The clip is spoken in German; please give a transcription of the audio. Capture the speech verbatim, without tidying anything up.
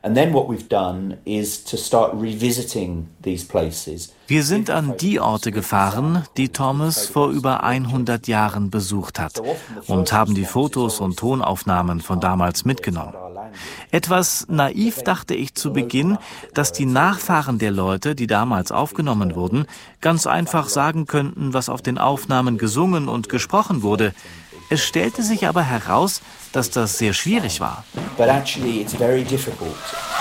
And then what we've done is to start revisiting these places. Wir sind an die Orte gefahren, die Thomas vor über hundert Jahren besucht hat und haben die Fotos und Tonaufnahmen von damals mitgenommen. Etwas naiv dachte ich zu Beginn, dass die Nachfahren der Leute, die damals aufgenommen wurden, ganz einfach sagen könnten, was auf den Aufnahmen gesungen und gesprochen wurde. Es stellte sich aber heraus, dass das sehr schwierig war. But actually it's very difficult